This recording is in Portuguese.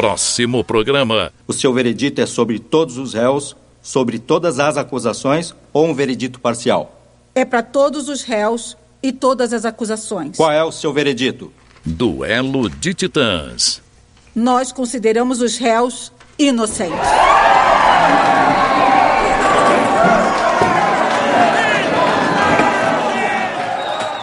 próximo programa. O seu veredito é sobre todos os réus, sobre todas as acusações ou um veredito parcial? É para todos os réus e todas as acusações. Qual é o seu veredito? Duelo de Titãs. Nós consideramos os réus inocentes.